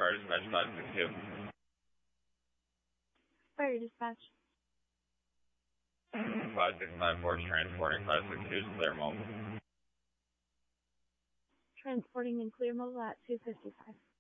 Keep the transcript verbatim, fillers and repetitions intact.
Fire Dispatch five six two. Fire Dispatch. five six nine four transporting five six two to Clear Mobile. Transporting in Clear Mobile at two fifty-five.